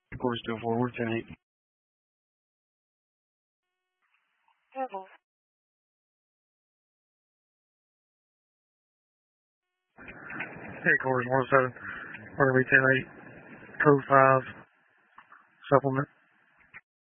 Course still forward, 10-8. Hey, course 107. We're going to be 10-8. Code 5. Supplement.